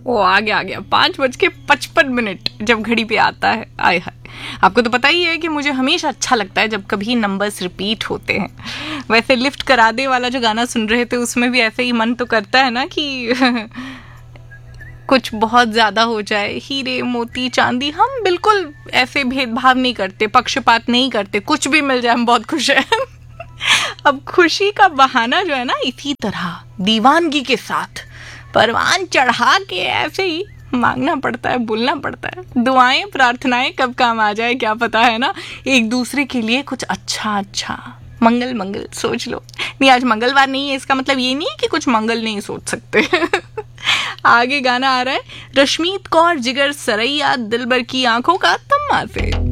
वो आ गया 5:55 जब घड़ी पे आता है। आय हाय, आपको तो पता ही है कि मुझे हमेशा अच्छा लगता है जब कभी नंबर्स रिपीट होते हैं। वैसे लिफ्ट करा दे वाला जो गाना सुन रहे थे उसमें भी ऐसे ही मन तो करता है ना कि कुछ बहुत ज्यादा हो जाए। हीरे मोती चांदी, हम बिल्कुल ऐसे भेदभाव नहीं करते, पक्षपात नहीं करते, कुछ भी मिल जाए हम बहुत खुश हैं। अब खुशी का बहाना जो है ना, इसी तरह दीवानगी के साथ परवान चढ़ा के ऐसे ही मांगना पड़ता है, बोलना पड़ता है। दुआएं प्रार्थनाएं कब काम आ जाए क्या पता है ना, एक दूसरे के लिए कुछ अच्छा मंगल सोच लो। नहीं, आज मंगलवार नहीं है, इसका मतलब ये नहीं कि कुछ मंगल नहीं सोच सकते। आगे गाना आ रहा है रश्मीत कौर जिगर सरैया दिलबर की आंखों का तम्मा से।